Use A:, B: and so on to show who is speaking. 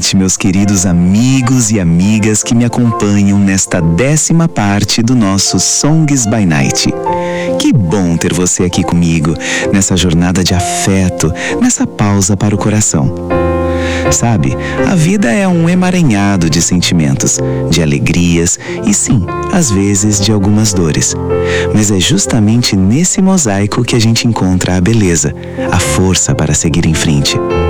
A: noite, meus queridos amigos e amigas que me acompanham nesta 10ª parte do nosso Songs by Night. Que bom ter você aqui comigo, nessa jornada de afeto, nessa pausa para o coração. Sabe, a vida é um emaranhado de sentimentos, de alegrias e sim, às vezes de algumas dores. Mas é justamente nesse mosaico que a gente encontra a beleza, a força para seguir em frente.